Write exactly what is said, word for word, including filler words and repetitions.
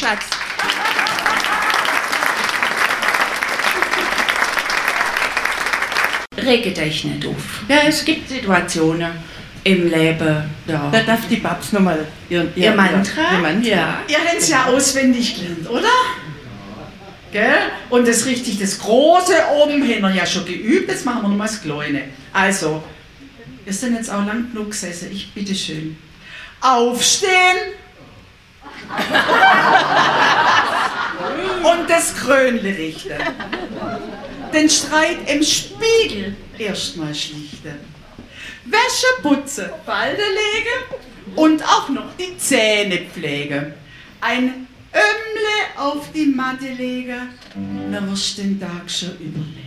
Schatz. Rege dich nicht auf. Ja, es gibt Situationen im Leben, da... Da darf die Babs nochmal ihr, ihr, Ihr Mantra? Ihr Mantra. Ja. Ihr habt es ja auswendig gelernt, oder? Gell? Und das richtig, das Große oben haben wir ja schon geübt, jetzt machen wir nochmal das Kleine. Also, wir sind jetzt auch lang genug gesessen, ich bitte schön. Aufstehen! Und das Krönle richten. Den Streit im Spiegel erstmal schlichten. Wäsche putzen, Falde legen und auch noch die Zähne pflegen. Ein Ömmle auf die Matte legen, dann wirst du den Tag schon überleben.